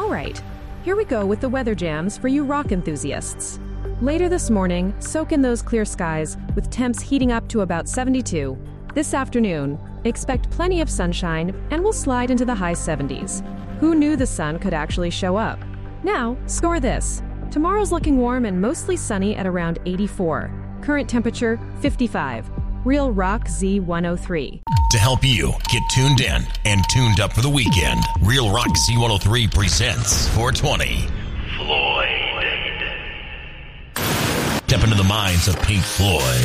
All right, here we go with the weather jams for you rock enthusiasts. Later this morning, soak in those clear skies with temps heating up to about 72. This afternoon, expect plenty of sunshine and we'll slide into the high 70s. Who knew the sun could actually show up? Now, score this. Tomorrow's looking warm and mostly sunny at around 84. Current temperature, 55. Real Rock Z103. To help you get tuned in and tuned up for the weekend, Real Rock Z103 presents 420. Floyd. Step into the minds of Pink Floyd.